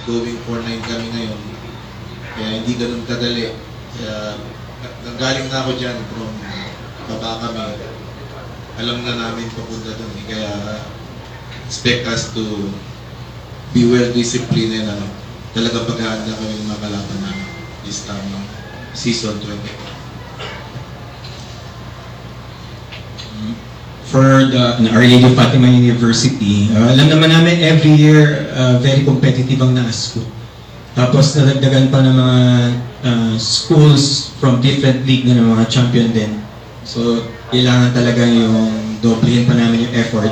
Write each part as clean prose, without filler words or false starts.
going for 9 kami ngayon. Kaya hindi ganun kadali. Kaya nanggaling na ako dyan from baba kami. Alam na namin papunta doon. Kaya expect us to be well disciplined and talagang paghahanda kami ng mga kalaban namin this time season 20. For Our Lady of Fatima University, alam naman namin every year very competitive ang NASCO. Tapos nadagdagan pa ng mga schools from different league na ng mga champion din. So kailangan talaga yung doblehin pa namin yung effort.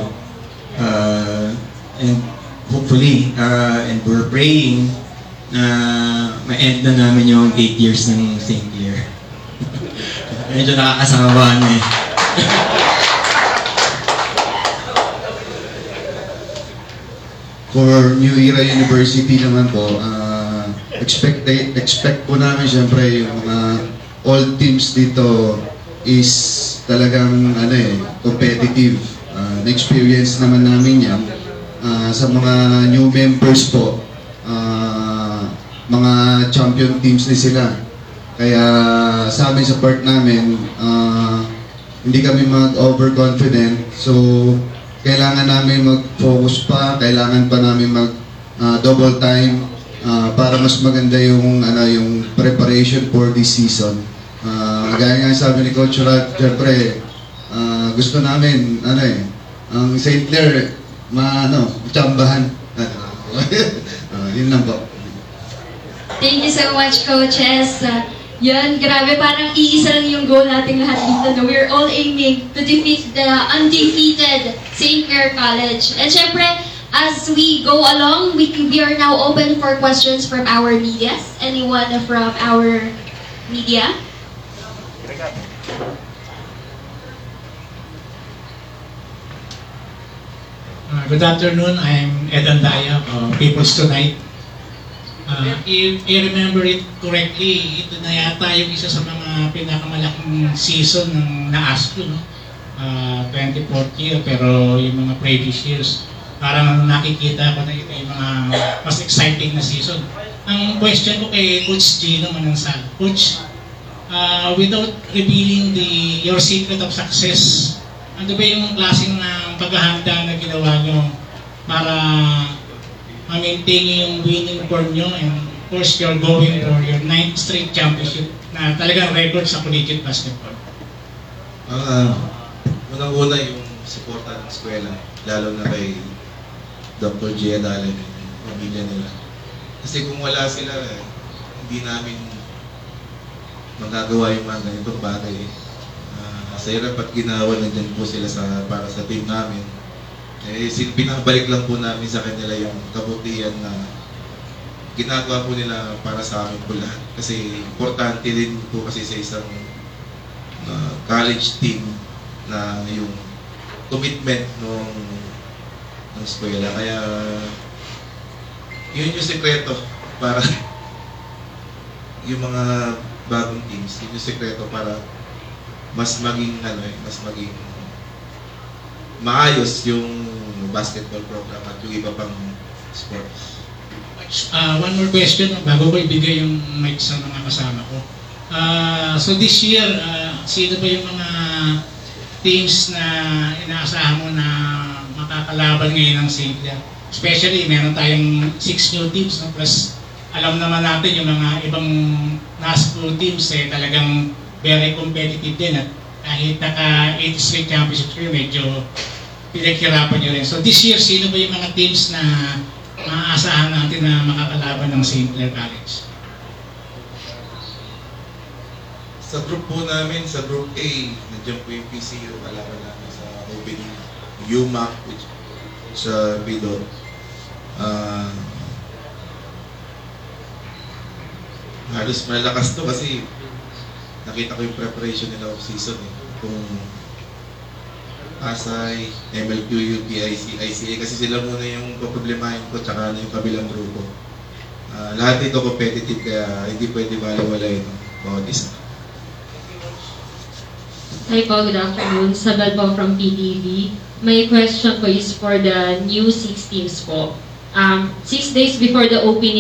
And hopefully, and we're praying na ma-end na namin yung 8 years ng St. Clair. Medyo nakakasawa na eh. For New Era University naman po, expect po namin siyempre yung mga all teams dito is talagang competitive. Na-experience naman namin yan. Sa mga new members po, mga champion teams din sila. Kaya sa amin, sa part namin, hindi kami mag-overconfident. So, kailangan namin mag-focus pa, kailangan pa namin mag-double time para mas maganda yung preparation for this season. Gaya nga sabi ni Coach Rod, syempre, gusto namin, ang St. Clair, tsambahan. Yun lang po. Thank you so much, coaches. Yun, grabe, parang iisa lang yung goal nating lahat dito. No? We're all aiming to defeat the undefeated St. Clair College. And syempre, as we go along, we are now open for questions from our media. Anyone from our media? Good afternoon, I'm Ed Andaya, People's Tonight. If I remember it correctly, ito na yata yung isa sa mga pinakamalaking season ng NASCO, no? 24th year, pero yung mga previous years, parang nakikita ko na ito yung mga mas exciting na season. Ang question ko kay Coach Gino Manansal, Coach, without revealing your secret of success, ano ba yung klaseng paghahanda na ginawa nyo para ma-maintain yung winning form nyo, and of course you're going for your 9th straight championship na talagang record sa collegiate basketball? Unang-una yung suporta ng eskwela, lalo na kay Dr. Gia Dalan, yung pamilya nila. Kasi kung wala sila, hindi namin magagawa yung mga ganitong bagay. Sa hirap at ginawa na dyan po sila para sa team namin. Pinabalik lang po namin sa kanila yung kabutihan na ginagawa po nila para sa amin po lahat. Kasi importante din po kasi sa isang college team na yung commitment ng eskwela. Kaya yun yung sekreto para yung mga bagong teams, yun yung sekreto para mas maging maayos yung basketball program at yung iba pang sports. One more question bago ko ibigay yung mic sa mga kasama ko. So this year, sino ba yung mga teams na inaasahan mo na makakalaban ngayon ng St. Clair? Especially, meron tayong 6 new teams, no? Plus alam naman natin yung mga ibang NASCO teams talagang very competitive din, at kahit naka 8 straight championships kayo, medyo pinaghirapan nyo rin. So this year, sino ba yung mga teams na maaasahan natin na makakalaban ng St. Clair College? Sa group po namin, sa group A, nandiyan po yung PCU, kalaban namin sa opening, UMAC, which sa Bidot. Halos malakas to kasi nakita ko yung preparation nila off-season kung Pasay, MLQ, UPIC, ICA, kasi sila muna yung problemahin ko tsaka yung kabilang grupo. Lahat ito competitive kaya hindi pwede wala yun bawat isa. Hi po, good afternoon. Sabal po from PTV. My question po is for the new 6 teams po. 6 days before the opening